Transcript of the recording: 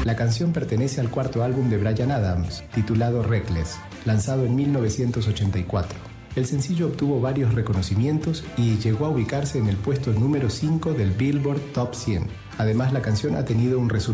La canción pertenece al cuarto álbum de Bryan Adams, titulado Reckless, lanzado en 1984. El sencillo obtuvo varios reconocimientos y llegó a ubicarse en el puesto número 5 del Billboard Top 100. Además, la canción ha tenido un resurgimiento